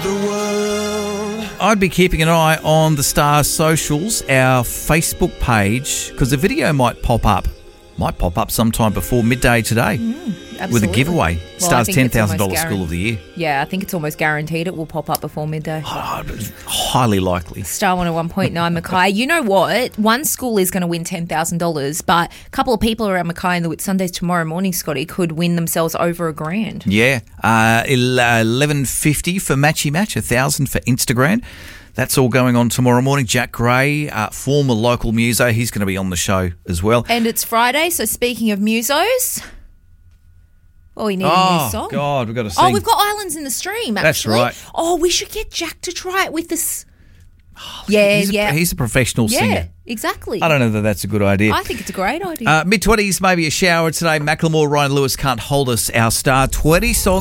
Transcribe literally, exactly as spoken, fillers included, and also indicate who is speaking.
Speaker 1: The world.
Speaker 2: I'd be keeping an eye on the Stars socials, our Facebook page, because the video might pop up. Might pop up sometime before midday today
Speaker 3: Mm,
Speaker 2: with a giveaway.
Speaker 3: Well,
Speaker 2: Stars
Speaker 3: I think
Speaker 2: ten
Speaker 3: it's
Speaker 2: thousand dollars
Speaker 3: almost
Speaker 2: School of the Year.
Speaker 3: Yeah, I think it's almost guaranteed it will pop up before midday.
Speaker 2: Oh, highly likely.
Speaker 3: Star one oh one point nine Mackay. You know what? One school is going to win ten thousand dollars, but a couple of people around Mackay in the Whitsundays tomorrow morning, Scotty, could win themselves over a grand.
Speaker 2: Yeah, uh, eleven fifty for Matchy Match, one thousand for Instagram. That's all going on tomorrow morning. Jack Gray, uh, former local muso, he's going to be on the show as well.
Speaker 3: And it's Friday, so speaking of musos, oh, we need a
Speaker 2: Oh,
Speaker 3: new song.
Speaker 2: God, we've got to sing.
Speaker 3: Oh, we've got Islands in the Stream, actually.
Speaker 2: That's right.
Speaker 3: Oh, we should get Jack to try it with this. Yeah,
Speaker 2: he's a,
Speaker 3: yeah.
Speaker 2: He's a professional
Speaker 3: yeah,
Speaker 2: singer.
Speaker 3: exactly.
Speaker 2: I don't know that that's a good idea.
Speaker 3: I think it's a great idea.
Speaker 2: Uh, mid-twenties, maybe a shower today. Macklemore, Ryan Lewis, Can't Hold Us, our Star twenty song.